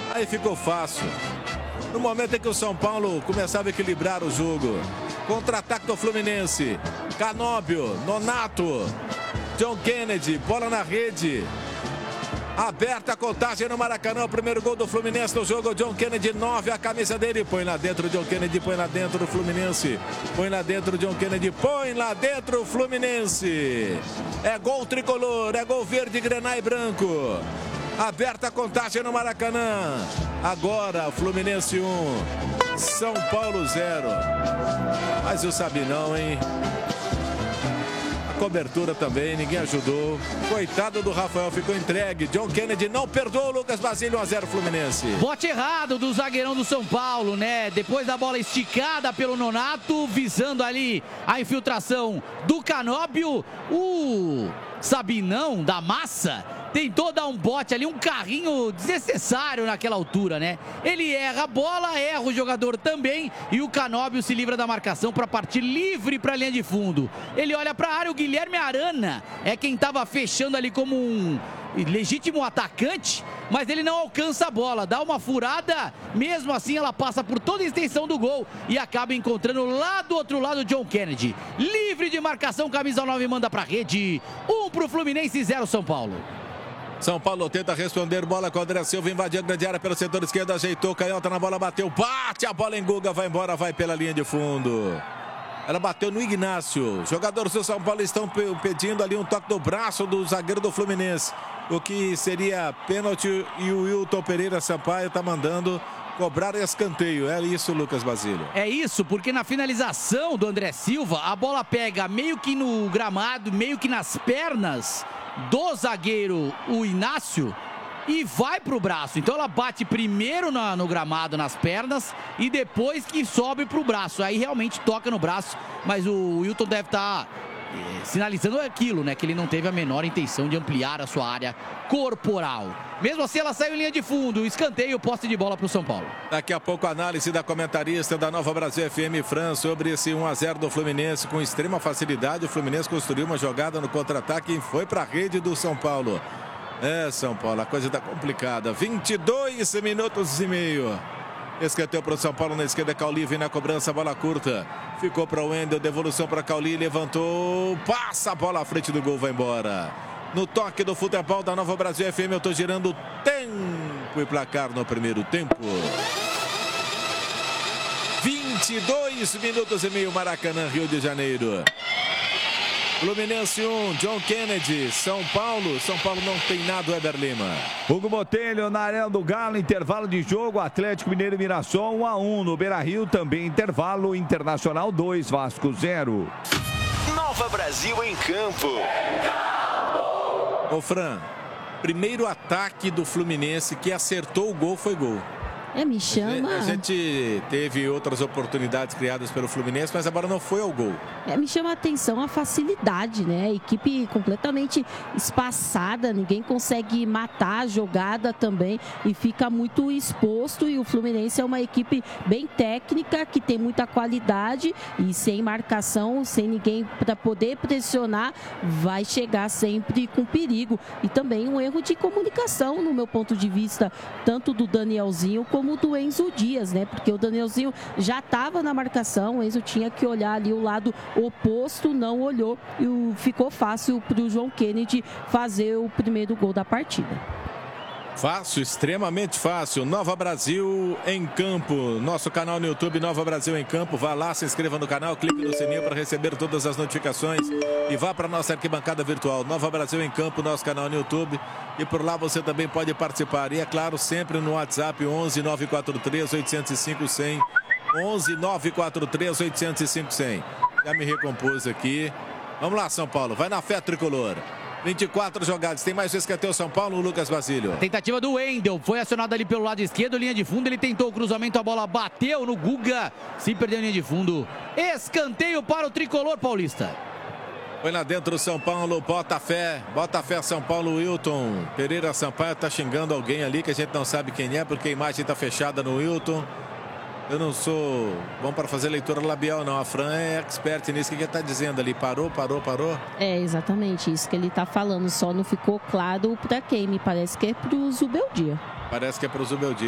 Aí ficou fácil. No momento em que o São Paulo começava a equilibrar o jogo. Contra-ataque do Fluminense. Canóbio, Nonato, John Kennedy, bola na rede. Aberta a contagem no Maracanã, o primeiro gol do Fluminense no jogo, John Kennedy, 9, a camisa dele, põe lá dentro, John Kennedy, põe lá dentro o Fluminense, põe lá dentro, John Kennedy, põe lá dentro o Fluminense. É gol tricolor, é gol verde, grená e branco. Aberta a contagem no Maracanã. Agora, Fluminense 1, São Paulo 0. Mas eu sabia não, hein? Cobertura também, ninguém ajudou. Coitado do Rafael, ficou entregue. John Kennedy não perdoou o Lucas Basílio, 1-0 Fluminense. Bote errado do zagueirão do São Paulo, né? Depois da bola esticada pelo Nonato, visando ali a infiltração do Canóbio, o Sabinão da Massa tentou dar um bote ali, um carrinho desnecessário naquela altura, né? Ele erra a bola, erra o jogador também e o Canóbio se livra da marcação para partir livre para a linha de fundo. Ele olha para a área, o Guilherme Arana é quem estava fechando ali como um legítimo atacante, mas ele não alcança a bola, dá uma furada, mesmo assim ela passa por toda a extensão do gol e acaba encontrando lá do outro lado o John Kennedy. Livre de marcação, camisa 9 manda para a rede, 1 para o Fluminense, 0 São Paulo. São Paulo tenta responder, bola com o André Silva, invadiu a grande área pelo setor esquerdo, ajeitou, canhota na bola, bateu, bate a bola em Guga, vai embora, vai pela linha de fundo. Ela bateu no Ignácio. Jogadores do São Paulo estão pedindo ali um toque do braço do zagueiro do Fluminense, o que seria pênalti, e o Wilton Pereira Sampaio está mandando cobrar escanteio. É isso, Lucas Basílio? É isso, porque na finalização do André Silva, a bola pega meio que no gramado, meio que nas pernas do zagueiro, o Inácio, e vai pro braço. Então ela bate primeiro no gramado, nas pernas, e depois que sobe pro braço. Aí realmente toca no braço, mas o Wilton deve estar sinalizando aquilo, né? Que ele não teve a menor intenção de ampliar a sua área corporal. Mesmo assim, ela saiu em linha de fundo, escanteio, posse de bola pro São Paulo. Daqui a pouco a análise da comentarista da Nova Brasil FM, Fran, sobre esse 1-0 do Fluminense. Com extrema facilidade, o Fluminense construiu uma jogada no contra-ataque e foi para a rede do São Paulo. É, São Paulo, a coisa está complicada. 22 minutos e meio. Escanteio para o São Paulo na esquerda, Cauli vem na cobrança, bola curta. Ficou para o Wendel, devolução para Cauli, levantou, passa a bola à frente do gol, vai embora. No toque do futebol da Nova Brasil FM, eu estou girando tempo e placar no primeiro tempo. 22 minutos e meio, Maracanã, Rio de Janeiro. Fluminense 1, John Kennedy, São Paulo não tem nada, Weber Lima. Hugo Botelho na Arena do Galo, intervalo de jogo, Atlético Mineiro e Mirassol 1-1, no Beira-Rio também intervalo, Internacional 2, Vasco 0. Nova Brasil em campo. Ô Fran, primeiro ataque do Fluminense que acertou o gol foi gol. Me chama... A gente teve outras oportunidades criadas pelo Fluminense, mas agora não foi ao gol. Me chama a atenção a facilidade, né? A equipe completamente espaçada, ninguém consegue matar a jogada também e fica muito exposto. E o Fluminense é uma equipe bem técnica, que tem muita qualidade e sem marcação, sem ninguém para poder pressionar, vai chegar sempre com perigo. E também um erro de comunicação, no meu ponto de vista, tanto do Danielzinho como do Enzo Dias, né? Porque o Danielzinho já estava na marcação, o Enzo tinha que olhar ali o lado oposto, não olhou e ficou fácil para o John Kennedy fazer o primeiro gol da partida. Fácil, extremamente fácil. Nova Brasil em campo. Nosso canal no YouTube, Nova Brasil em campo. Vá lá, se inscreva no canal, clique no sininho para receber todas as notificações e vá para a nossa arquibancada virtual. Nova Brasil em campo, nosso canal no YouTube. E por lá você também pode participar. E é claro, sempre no WhatsApp 11 943 805 100. 11 943 805 100. Já me recompus aqui. Vamos lá, São Paulo. Vai na fé, tricolor. 24 jogadas. Tem mais escanteio São Paulo, Lucas Basílio. Tentativa do Wendel. Foi acionado ali pelo lado esquerdo, linha de fundo. Ele tentou o cruzamento, a bola bateu no Guga. Se perdeu a linha de fundo. Escanteio para o tricolor paulista. Foi lá dentro o São Paulo, bota fé São Paulo, Wilton Pereira Sampaio tá xingando alguém ali que a gente não sabe quem é, porque a imagem tá fechada no Wilton. Eu não sou bom para fazer leitura labial, não. A Fran é expert nisso. O que ele está dizendo ali? Parou? É exatamente isso que ele está falando. Só não ficou claro para quem. Me parece que é para o Zubeldia. Parece que é para o Zubeldia.